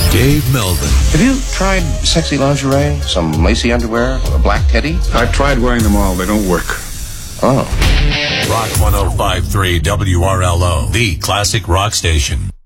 Dave Melvin. Have you tried sexy lingerie, some lacy underwear, a black teddy? I've tried wearing them all. They don't work. Rock 105.3 WRLO, the classic rock station.